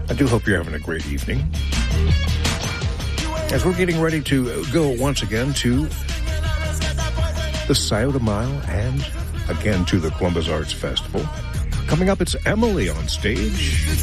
I do hope you're having a great evening. As we're getting ready to go once again to the Scioto Mile and again to the Columbus Arts Festival. Coming up, it's Emily on stage.